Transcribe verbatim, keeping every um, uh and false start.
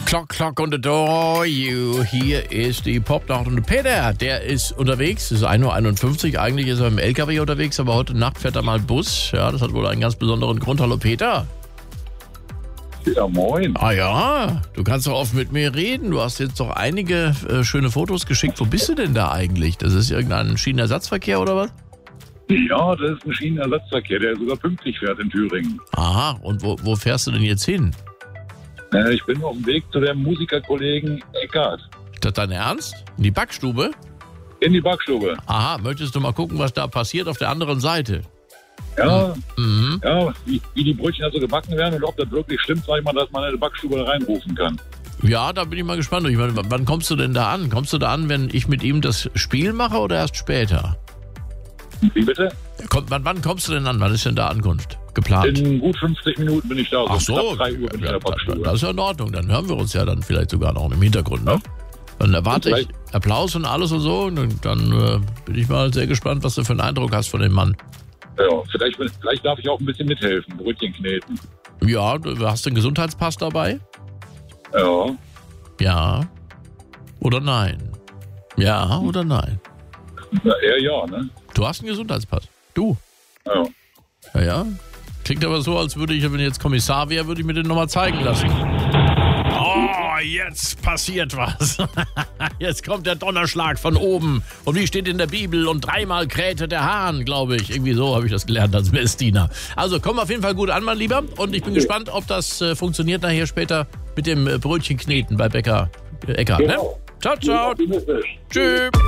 Clock, clock on the door, you. Hier ist die Popnacht und Peter, der ist unterwegs. Es ist ein Uhr einundfünfzig, eigentlich ist er im L K W unterwegs, aber heute Nacht fährt er mal Bus. Ja, das hat wohl einen ganz besonderen Grund. Hallo Peter. Ja, moin. Ah ja, du kannst doch oft mit mir reden. Du hast jetzt doch einige äh, schöne Fotos geschickt. Wo bist du denn da eigentlich? Das ist irgendein Schienenersatzverkehr oder was? Ja, das ist ein Schienenersatzverkehr, der sogar pünktlich fährt in Thüringen. Aha, und wo, wo fährst du denn jetzt hin? Äh, ich bin auf dem Weg zu dem Musikerkollegen Eckart. Ist das dein Ernst? In die Backstube? In die Backstube. Aha, möchtest du mal gucken, was da passiert auf der anderen Seite? Ja, Mhm. ja wie, wie die Brötchen also gebacken werden und ob das wirklich stimmt, sag ich mal, dass man in eine Backstube reinrufen kann. Ja, da bin ich mal gespannt. Ich meine, wann kommst du denn da an? Kommst du da an, wenn ich mit ihm das Spiel mache oder erst später? Wie bitte? Komm, wann, wann kommst du denn an? Wann ist denn da Ankunft geplant? In gut fünfzig Minuten bin ich da. Ach so. so, Knapp drei Uhr bin ich ja, in der Backstube. das ist ja in Ordnung. Dann hören wir uns ja dann vielleicht sogar noch im Hintergrund. Ne? Dann erwarte ich Applaus und alles und so. Und dann äh, bin ich mal sehr gespannt, was du für einen Eindruck hast von dem Mann. Ja, vielleicht, vielleicht darf ich auch ein bisschen mithelfen, Brötchen kneten. Ja, du hast du einen Gesundheitspass dabei? Ja. Ja. Oder nein? Ja oder nein? Na, eher ja, ne? Du hast einen Gesundheitspass. Du? Ja. Ja, ja. Klingt aber so, als würde ich, wenn ich jetzt Kommissar wäre, würde ich mir den nochmal zeigen lassen. Oh, jetzt passiert was. Jetzt kommt der Donnerschlag von oben. Und wie steht in der Bibel? Und dreimal krähte der Hahn, glaube ich. Irgendwie so habe ich das gelernt als Messdiener. Also komm auf jeden Fall gut an, mein Lieber. Und ich bin gespannt, ob das äh, funktioniert nachher später mit dem äh, Brötchenkneten bei Bäcker äh, Eckart. Ne? Genau. Ciao, ciao. Tschüss.